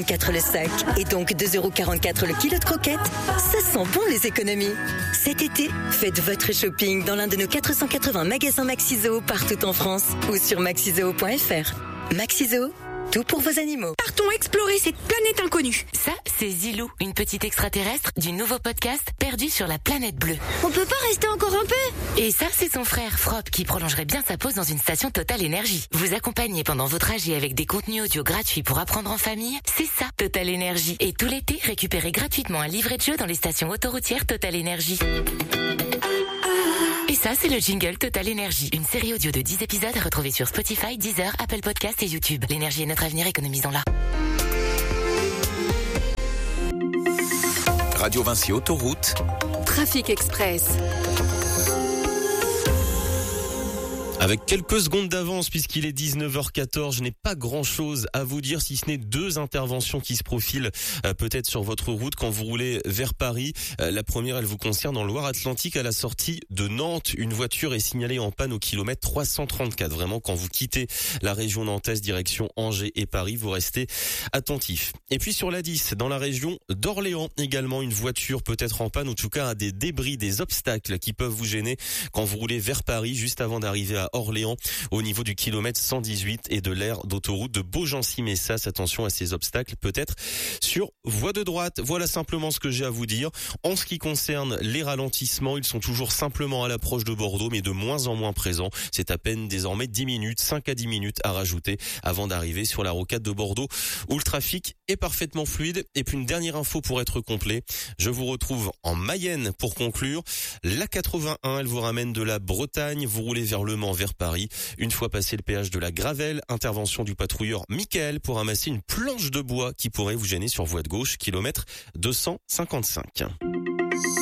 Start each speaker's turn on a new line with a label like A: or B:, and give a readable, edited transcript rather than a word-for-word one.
A: 4 le sac et donc 2,44 € le kilo de croquettes. Ça sent bon les économies. Cet été, faites votre shopping dans l'un de nos 480 magasins Maxiso partout en France ou sur maxizoo.fr. Maxiso, tout pour vos animaux.
B: Partons explorer cette planète inconnue.
C: Ça, c'est Zilou, une petite extraterrestre du nouveau podcast Perdu sur la planète bleue.
B: On peut pas rester encore un peu?
C: Et ça, c'est son frère Frop qui prolongerait bien sa pause dans une station Total Énergie. Vous accompagnez pendant vos trajets avec des contenus audio gratuits pour apprendre en famille, c'est ça, Total Énergie. Et tout l'été, récupérez gratuitement un livret de jeu dans les stations autoroutières Total Énergie. Et ça, c'est le jingle Total Énergie, une série audio de 10 épisodes à retrouver sur Spotify, Deezer, Apple Podcasts et YouTube. L'énergie est notre avenir, économisons-la.
D: Radio Vinci Autoroute.
B: Trafic Express.
E: Avec quelques secondes d'avance puisqu'il est 19h14, je n'ai pas grand-chose à vous dire si ce n'est 2 interventions qui se profilent peut-être sur votre route quand vous roulez vers Paris. La première, elle vous concerne en Loire-Atlantique à la sortie de Nantes. Une voiture est signalée en panne au kilomètre 334. Vraiment, quand vous quittez la région nantaise direction Angers et Paris, vous restez attentif. Et puis sur la 10, dans la région d'Orléans également, une voiture peut être en panne, en tout cas à des débris, des obstacles qui peuvent vous gêner quand vous roulez vers Paris juste avant d'arriver à Orléans au niveau du kilomètre 118 et de l'aire d'autoroute de Beaugency-Messas. Attention à ces obstacles peut-être sur voie de droite. Voilà simplement ce que j'ai à vous dire. En ce qui concerne les ralentissements, ils sont toujours simplement à l'approche de Bordeaux mais de moins en moins présents. C'est à peine désormais 10 minutes, 5 à 10 minutes à rajouter avant d'arriver sur la rocade de Bordeaux où le trafic est parfaitement fluide. Et puis une dernière info pour être complet. Je vous retrouve en Mayenne pour conclure. La 81, elle vous ramène de la Bretagne. Vous roulez vers Le Mans, vers Paris. Une fois passé le péage de la Gravelle, intervention du patrouilleur Michael pour ramasser une planche de bois qui pourrait vous gêner sur voie de gauche, kilomètre 255.